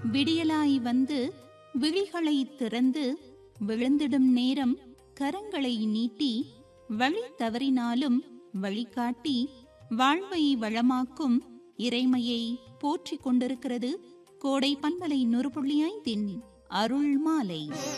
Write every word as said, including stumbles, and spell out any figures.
விடியலாய் வந்து விழிகளை திறந்து விழுந்திடும் நேரம் கரங்களை நீட்டி வழி தவறினாலும் வழிகாட்டி வாழ்வை வளமாக்கும் இறைமையை போற்றிக் கொண்டிருக்கிறது கோடை பண்பலை நூறு புள்ளி ஐந்தின் அருள் மாலை.